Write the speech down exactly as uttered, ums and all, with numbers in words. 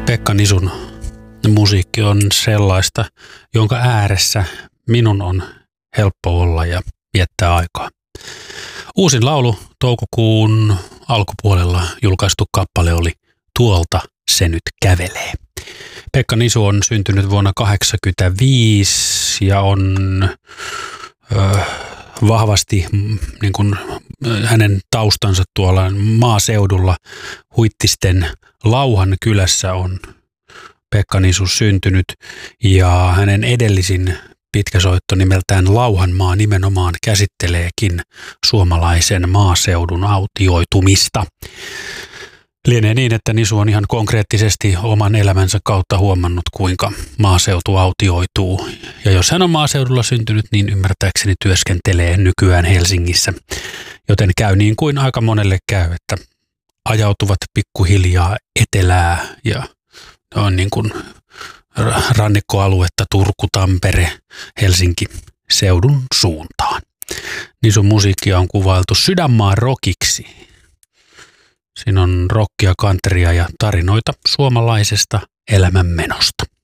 Pekka Nisun musiikki on sellaista, jonka ääressä minun on helppo olla ja viettää aikaa. Uusin laulu toukokuun alkupuolella julkaistu kappale oli Tuolta se nyt kävelee. Pekka Nisu on syntynyt vuonna tuhatyhdeksänsataakahdeksankymmentäviisi ja on ö, vahvasti niin kuin, hänen taustansa tuolla maaseudulla Huittisten Lauhan kylässä on Pekka Nisu syntynyt ja hänen edellisin pitkä soitto nimeltään Lauhanmaa nimenomaan käsitteleekin suomalaisen maaseudun autioitumista. Lienee niin, että Nisu on ihan konkreettisesti oman elämänsä kautta huomannut, kuinka maaseutu autioituu. Ja jos hän on maaseudulla syntynyt, niin ymmärtääkseni työskentelee nykyään Helsingissä. Joten käy niin kuin aika monelle käy, että ajautuvat pikkuhiljaa etelää ja on niin kuin rannikkoaluetta Turku, Tampere, Helsinki seudun suuntaan. Nisun musiikkia on kuvailtu sydänmaan rockiksi. Siinä on rockia, countrya ja tarinoita suomalaisesta elämänmenosta.